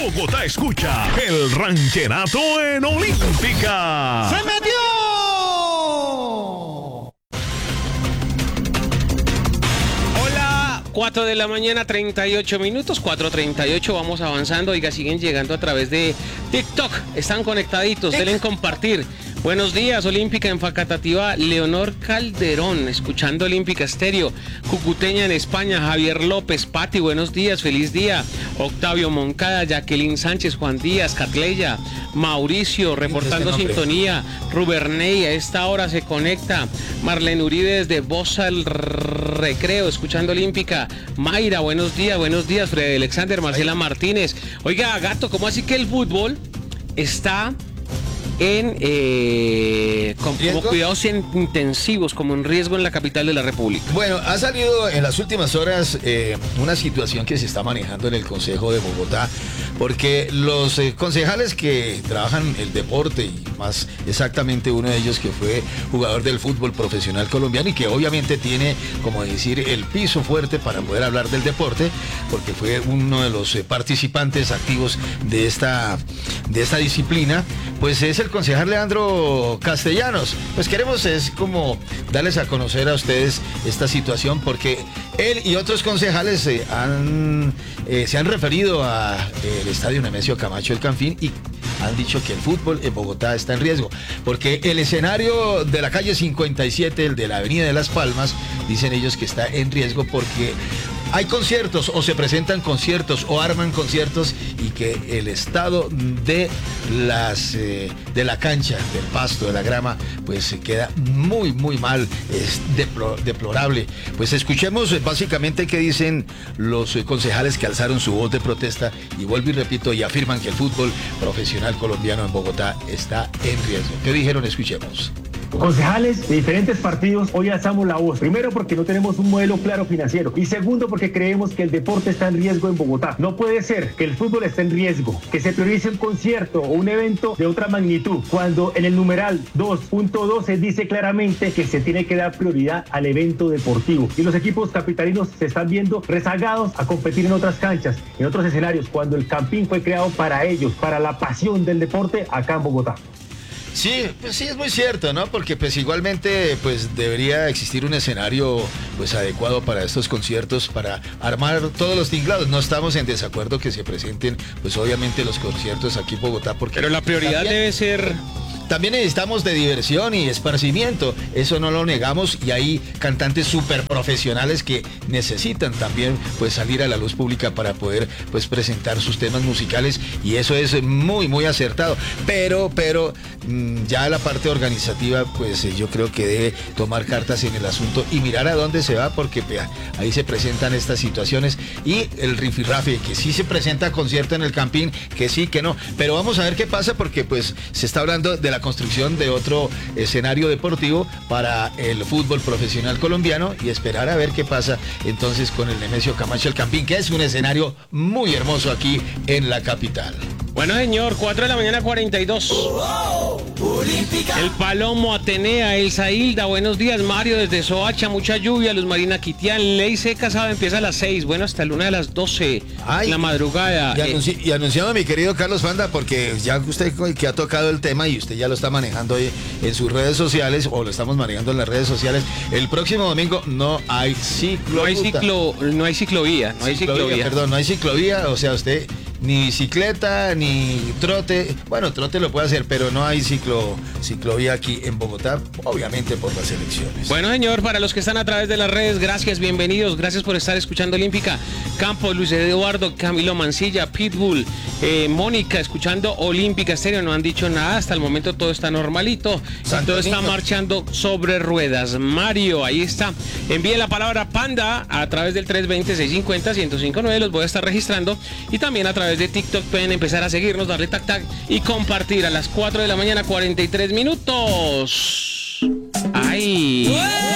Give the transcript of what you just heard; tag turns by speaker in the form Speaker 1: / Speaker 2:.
Speaker 1: Bogotá escucha el rancherato en Olímpica.
Speaker 2: ¡Se metió!
Speaker 3: 4 de la mañana, 38 minutos, 4:38, vamos avanzando. Oiga, siguen llegando a través de TikTok, están conectaditos, denle en compartir. Buenos días, Olímpica en Facatativá, Leonor Calderón, escuchando Olímpica Estéreo, Cucuteña en España, Javier López, Pati, buenos días, feliz día, Octavio Moncada, Jacqueline Sánchez, Juan Díaz, Catleya, Mauricio, reportando sintonía, Ruberney, a esta hora se conecta, Marlene Uribe desde Bosa el Recreo, escuchando Olímpica, Mayra, buenos días, Freddy Alexander, Marcela Martínez. Oiga, Gato, ¿cómo así que el fútbol está como cuidados intensivos, como en riesgo en la capital de la República?
Speaker 2: Bueno, ha salido en las últimas horas una situación que se está manejando en el Consejo de Bogotá, porque los concejales que trabajan el deporte, y más exactamente uno de ellos que fue jugador del fútbol profesional colombiano y que obviamente tiene, como decir, el piso fuerte para poder hablar del deporte, porque fue uno de los participantes activos de esta disciplina, pues es el concejal Leandro Castellanos. Pues queremos es como darles a conocer a ustedes esta situación, porque él y otros concejales se han referido al estadio Nemesio Camacho El Campín y han dicho que el fútbol en Bogotá está en riesgo, porque el escenario de la calle 57, el de la avenida de Las Palmas, dicen ellos que está en riesgo porque hay conciertos o se presentan conciertos o arman conciertos y que el estado de la cancha, del pasto, de la grama, pues se queda muy mal, es deplorable. Pues escuchemos básicamente qué dicen los concejales que alzaron su voz de protesta y vuelvo y repito y afirman que el fútbol profesional colombiano en Bogotá está en riesgo. ¿Qué dijeron? Escuchemos.
Speaker 4: Concejales de diferentes partidos hoy alzamos la voz. Primero porque no tenemos un modelo claro financiero y segundo porque creemos que el deporte está en riesgo en Bogotá. No puede ser que el fútbol esté en riesgo, que se priorice un concierto o un evento de otra magnitud, cuando en el numeral 2.12 dice claramente que se tiene que dar prioridad al evento deportivo. Y los equipos capitalinos se están viendo rezagados a competir en otras canchas, en otros escenarios, cuando el Campín fue creado para ellos, para la pasión del deporte acá en Bogotá.
Speaker 2: Sí, pues sí, es muy cierto, ¿no? Porque pues igualmente pues debería existir un escenario pues adecuado para estos conciertos, para armar todos los tinglados. No estamos en desacuerdo que se presenten pues obviamente los conciertos aquí en Bogotá, porque
Speaker 3: pero la prioridad debe ser...
Speaker 2: También necesitamos de diversión y esparcimiento, eso no lo negamos, y hay cantantes súper profesionales que necesitan también pues salir a la luz pública para poder pues presentar sus temas musicales, y eso es muy acertado, pero ya la parte organizativa pues yo creo que debe tomar cartas en el asunto y mirar a dónde se va, porque ahí se presentan estas situaciones y el rifirrafe, que sí se presenta concierto en el Campín, que sí, que no, pero vamos a ver qué pasa, porque pues se está hablando de la construcción de otro escenario deportivo para el fútbol profesional colombiano y esperar a ver qué pasa entonces con el Nemesio Camacho El Campín, que es un escenario muy hermoso aquí en la capital.
Speaker 3: Bueno, señor, 4 de la mañana, 42. El Palomo, Atenea, Elsa Hilda, buenos días, Mario desde Soacha, mucha lluvia, Luz Marina Quitián, Ley Seca, sabe, empieza a las 6, bueno, hasta el 1 de las 12, la madrugada.
Speaker 2: Y anunciando a mi querido Carlos Fanda, porque ya usted que ha tocado el tema y usted ya lo está manejando en sus redes sociales, o lo estamos manejando en las redes sociales, el próximo domingo no hay ciclovía.
Speaker 3: No hay ciclovía.
Speaker 2: Perdón, no hay ciclovía, o sea, usted... Ni bicicleta, ni trote. Bueno, trote lo puede hacer, pero no hay ciclovía aquí en Bogotá, obviamente por las elecciones.
Speaker 3: Bueno, señor, para los que están a través de las redes, gracias, bienvenidos, gracias por estar escuchando Olímpica. Campos, Luis Eduardo, Camilo Mancilla, Pitbull, Mónica, escuchando Olímpica Estéreo, no han dicho nada, hasta el momento todo está normalito, todo está marchando sobre ruedas. Mario, ahí está, envíe la palabra Panda a través del 320-650-1059, los voy a estar registrando, y también a través de TikTok pueden empezar a seguirnos, darle tac y compartir a las 4 de la mañana, 43 minutos. ¡Ay!